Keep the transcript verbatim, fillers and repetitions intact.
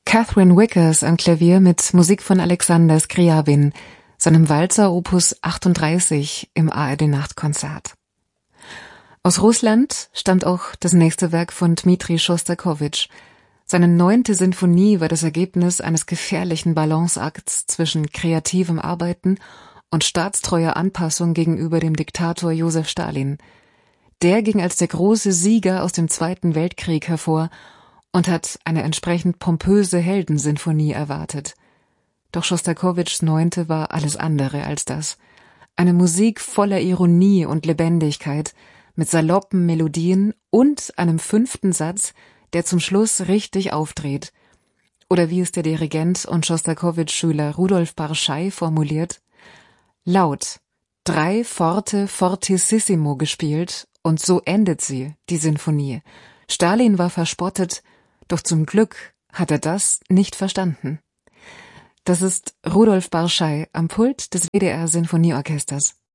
Catherine Wickers am Klavier mit Musik von Alexander Scriabin, seinem Walzer Opus achtunddreißig im A R D-Nachtkonzert. Aus Russland stammt auch das nächste Werk von Dmitri Schostakowitsch. Seine neunte Sinfonie war das Ergebnis eines gefährlichen Balanceakts zwischen kreativem Arbeiten und staatstreuer Anpassung gegenüber dem Diktator Josef Stalin. Der ging als der große Sieger aus dem Zweiten Weltkrieg hervor und hat eine entsprechend pompöse Heldensinfonie erwartet. Doch Schostakowitschs Neunte war alles andere als das. Eine Musik voller Ironie und Lebendigkeit, mit saloppen Melodien und einem fünften Satz, der zum Schluss richtig aufdreht. Oder wie es der Dirigent und Schostakowitsch-Schüler Rudolf Barschai formuliert: laut, drei Forte fortissimo gespielt und so endet sie, die Sinfonie. Stalin war verspottet, doch zum Glück hat er das nicht verstanden. Das ist Rudolf Barschai am Pult des W D R Sinfonieorchesters.